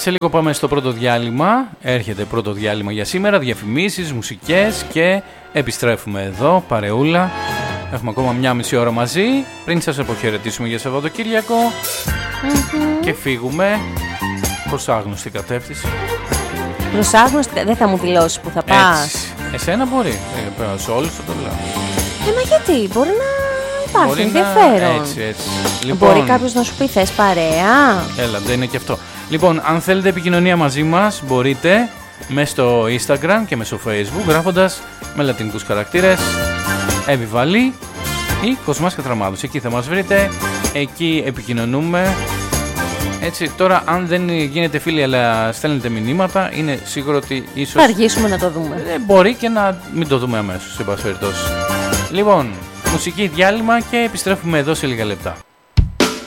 σε λίγο πάμε στο πρώτο διάλειμμα. Έρχεται πρώτο διάλειμμα για σήμερα. Διαφημίσεις, μουσικές και επιστρέφουμε εδώ, παρεούλα. Έχουμε ακόμα μια μισή ώρα μαζί πριν σας αποχαιρετήσουμε για Σαββατοκύριακο και φύγουμε προς άγνωστη κατεύθυνση. Προς άγνωστη, δεν θα μου δηλώσεις που θα πας. Έτσι. Εσένα μπορεί, σε όλους θα το λέω. Μα γιατί, μπορεί να υπάρχει ενδιαφέρον. Έτσι. Λοιπόν, μπορεί κάποιος να σου πει θες παρέα. Έλα, δεν είναι και αυτό. Λοιπόν, αν θέλετε επικοινωνία μαζί μας, μπορείτε μέσα στο Instagram και μέσω Facebook γράφοντας με λατινικούς χαρακτήρες Εβιβαλή ή Κοσμάς Κατραμάδος. Εκεί θα μας βρείτε, εκεί επικοινωνούμε. Έτσι, τώρα αν δεν γίνετε φίλοι αλλά στέλνετε μηνύματα, είναι σίγουρο ότι ίσως θα αργήσουμε να το δούμε. Μπορεί και να μην το δούμε αμέσως, σε πάση περιπτώσει. Λοιπόν, μουσική διάλειμμα και επιστρέφουμε εδώ σε λίγα λεπτά.